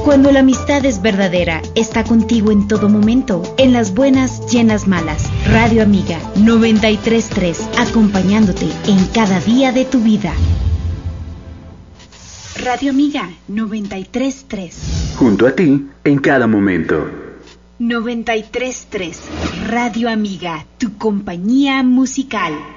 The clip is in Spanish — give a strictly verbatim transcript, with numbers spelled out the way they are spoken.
Cuando la amistad es verdadera, está contigo en todo momento, en las buenas y en las malas. Radio Amiga noventa y tres punto tres, acompañándote en cada día de tu vida. Radio Amiga noventa y tres punto tres. Junto a ti, en cada momento. noventa y tres punto tres. Radio Amiga, tu compañía musical.